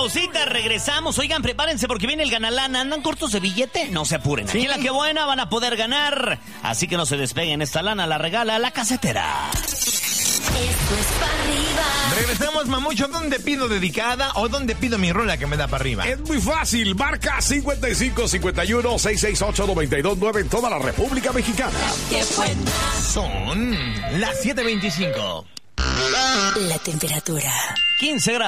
pausita, regresamos. Oigan, prepárense porque viene el ganalán. ¿Andan cortos de billete? No se apuren. Aquí en La Que Buena van a poder ganar. Así que no se despeguen. Esta lana la regala La Casetera. Esto es para arriba. Regresamos, Mamucho. ¿Dónde pido dedicada o dónde pido mi rola que me da para arriba? Es muy fácil. Marca 5551-668-929 en toda la República Mexicana. ¡Qué buena! Son las 7:25. La temperatura. 15 grados.